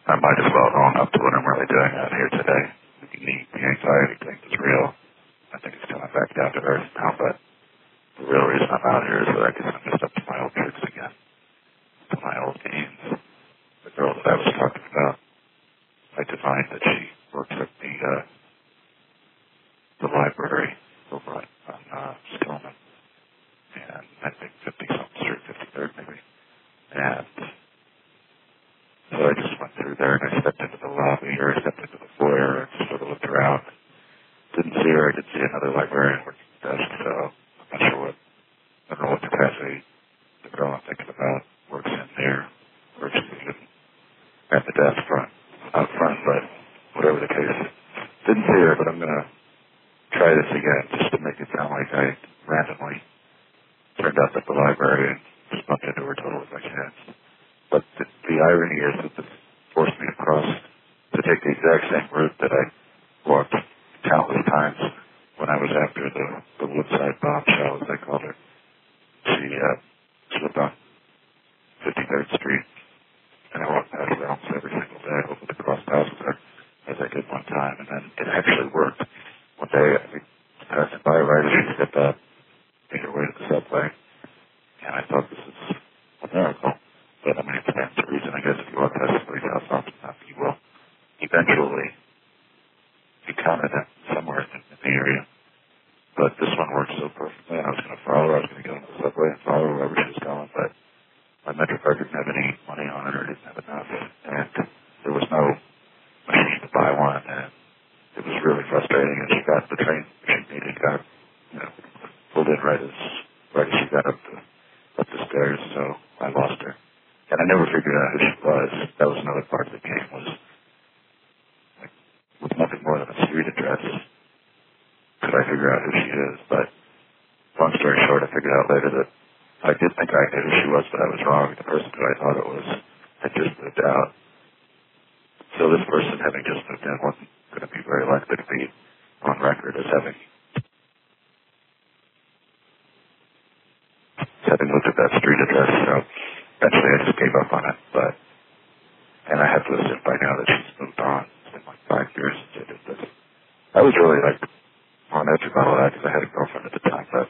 I might as well own up to what I'm really doing out here today. The anxiety thing is real. I think it's coming back down to earth now, but the real reason I'm out here is that I guess I'm just up to my old tricks again, to my old games. The girl that I was talking about, I divined that she works at the library over on Stillman, and I think 50-something Street, 53rd maybe. And so I just went through there and I stepped into the lobby, or I stepped into the foyer and sort of looked around. Didn't see her. I did see another librarian working at the desk, so I'm not sure I don't know what capacity the girl I'm thinking about works in there, or she's even at the desk out front, but whatever the case. Didn't see her, but I'm going to try this again just to make it sound like I randomly turned up at the library and just bumped into her totally by chance. But the irony is that this forced me to take the exact same route that I walked countless times when I was after the Woodside bombshell, as I called her. She lived on 53rd Street, and I walked past her almost every single day, hoping to cross paths with her, as I did one time, and then it actually worked. One day, I was passing by right as she stepped up, made her way to the subway, and I thought this is a miracle. But I mean, it stands to reason, I guess, if you walk past somebody's house often enough, you will eventually encounter them somewhere in the area. But this one worked so perfectly. I was going to follow her. I was going to go into the subway and follow her wherever she was going, but my MetroCard didn't have any money on it or didn't have enough, and there was no machine to buy one, and it was really frustrating. And she got the train she needed, pulled in right as she got up the stairs, so I lost her. And I never figured out who she was. That was another part of the game, was like, with nothing more than a street address, could I figure out who she is. But long story short, I figured out later that I did think I knew who she was, but I was wrong. The person who I thought it was had just moved out. So this person, having just moved in, wasn't going to be very likely to be on record as having looked at that street address. So eventually I just gave up on it. And I have to assume by now that she's moved on. It's been like 5 years since I did this. I was really on edge about that because I had a girlfriend at the time, but